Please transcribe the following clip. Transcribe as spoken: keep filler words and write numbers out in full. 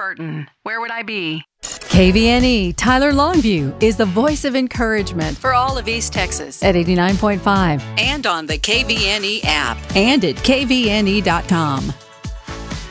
Burton. Where would I be? K V N E Tyler Longview is the voice of encouragement for all of East Texas at eighty-nine point five and on the K V N E app and at K V N E dot com.